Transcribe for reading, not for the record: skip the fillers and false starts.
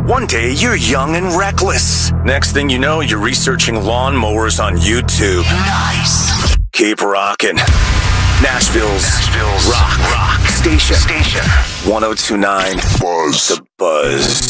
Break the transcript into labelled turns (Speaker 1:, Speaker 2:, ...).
Speaker 1: One day, you're young and reckless. Next thing you know, you're researching lawnmowers on YouTube.
Speaker 2: Nice.
Speaker 1: Keep rocking. Nashville's rock station. 1029 Buzz. The Buzz.